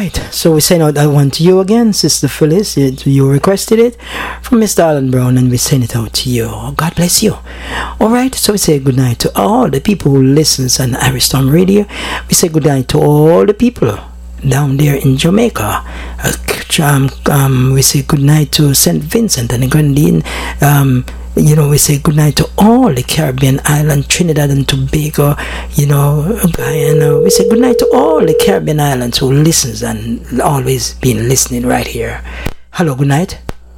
right, so we send out that one to you again, Sister Phyllis. You requested it from Mr. Alan Brown, and we send it out to you. God bless you. All right, so we say good night to all the people who listens on Irish Storm Radio. We say good night to all the people down there in Jamaica. We say good night to St. Vincent and the Grenadine. We say good night to all the Caribbean islands, Trinidad and Tobago, Guyana. We say good night to all the Caribbean islands who listens and always been listening right here. Hello, good night.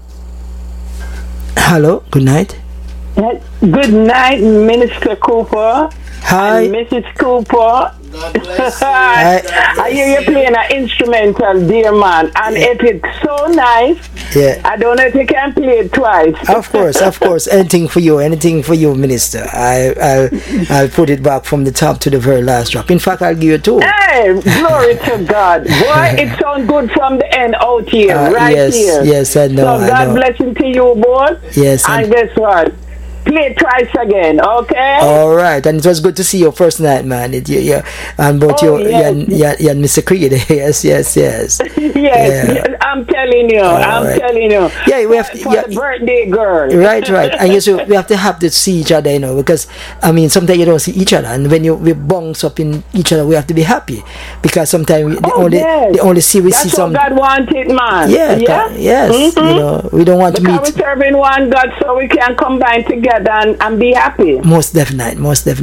Hello, good night. Good night, Minister Cooper. Hi. And Mrs. Cooper. God bless you. I hear you playing an instrumental, dear man, and it is so nice. Yeah. I don't know if you can play it twice. Of course. Anything for you, Minister. I'll put it back from the top to the very last drop. In fact, I'll give you two. Hey, glory to God. Boy, it sounds good from the end out here, here. Yes, I know. So God blessing to you, boy. Yes. And guess what? Play twice again, okay? All right, and it was good to see you first night, man. And Mr. Creed. Yes. Yes, I'm telling you. Yeah, we have to, for the birthday girl. Right. And we have to have to see each other, because sometimes you don't see each other, and when we bounce up in each other, we have to be happy, because sometimes they only see That's some. That's what God wanted, man. Yes. Mm-hmm. We don't want to meet. Because we're serving one God, so we can combine together and be happy. Most definite,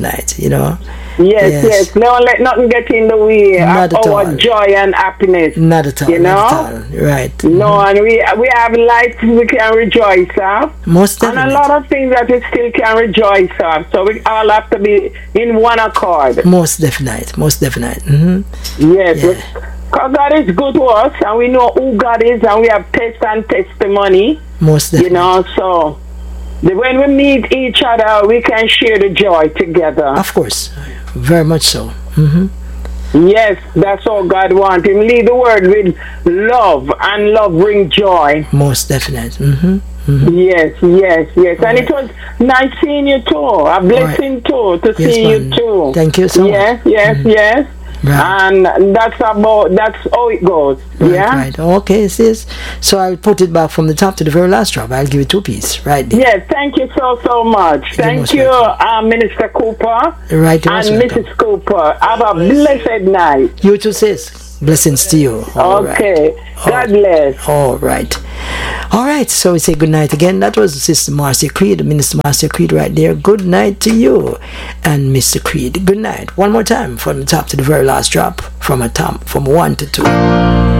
Yes. Don't let nothing get in the way Not of our all. joy and happiness. Not at all. Not at all. Right. No, and we have life we can rejoice of. Most definite. And a lot of things that we still can rejoice of. So we all have to be in one accord. Most definite. Mm-hmm. Yes. Because God is good to us, and we know who God is, and we have taste and testimony. Most definite. So when we meet each other, we can share the joy together. Of course. Very much so. Mm-hmm. Yes, that's all God wants. Him lead the world with love, and love bring joy. Most definite. Mm-hmm. Mm-hmm. Yes. And it was nice seeing you too. A blessing too to see you too. Thank you so much. Yes. Right. And that's how it goes. Right. Okay, sis. So I'll put it back from the top to the very last drop. I'll give you 2 pieces right there. Yes, thank you so much. Thank you, Minister Cooper. Right. And Mrs. Cooper. Have a blessed night. You too, sis. Blessings to you. Okay. God bless. All right. So we say good night again. That was Sister Marcia Creed, Minister Marcia Creed right there. Good night to you and Mr. Creed. Good night. One more time from the top to the very last drop. From 1 to 2.